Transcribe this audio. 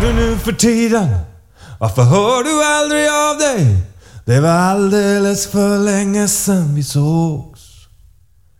du nu för tiden? Varför hör du aldrig av dig? Det var alldeles för länge sedan vi såg.